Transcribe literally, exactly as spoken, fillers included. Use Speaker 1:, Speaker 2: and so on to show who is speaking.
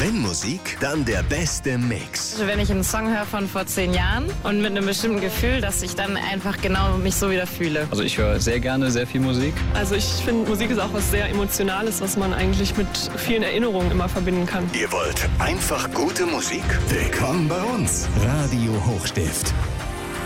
Speaker 1: Wenn Musik, dann der beste Mix.
Speaker 2: Also wenn ich einen Song höre von vor zehn Jahren und mit einem bestimmten Gefühl, dass ich dann einfach genau mich so wieder fühle.
Speaker 3: Also ich höre sehr gerne sehr viel Musik.
Speaker 4: Also ich finde, Musik ist auch was sehr Emotionales, was man eigentlich mit vielen Erinnerungen immer verbinden kann.
Speaker 1: Ihr wollt einfach gute Musik? Willkommen bei uns. Radio Hochstift.